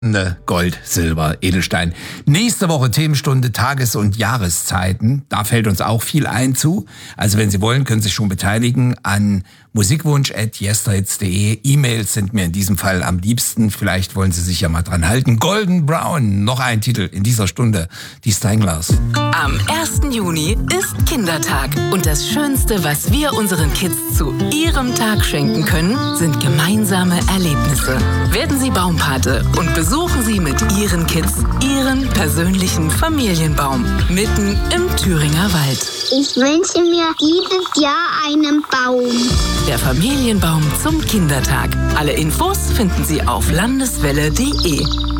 Gold, Silber, Edelstein. Nächste Woche Themenstunde Tages- und Jahreszeiten. Da fällt uns auch viel ein zu. Also wenn Sie wollen, können Sie sich schon beteiligen an musikwunsch@yesterhits.de. E-Mails sind mir in diesem Fall am liebsten. Vielleicht wollen Sie sich ja mal dran halten. Golden Brown, noch ein Titel in dieser Stunde. Die Stranglers. Am 1. Juni ist Kindertag. Und das Schönste, was wir unseren Kids zu ihrem Tag schenken können, sind gemeinsame Erlebnisse. Werden Sie Baumpate und besuchen Sie mit Ihren Kids Ihren persönlichen Familienbaum mitten im Thüringer Wald. Ich wünsche mir dieses Jahr einen Baum. Der Familienbaum zum Kindertag. Alle Infos finden Sie auf landeswelle.de.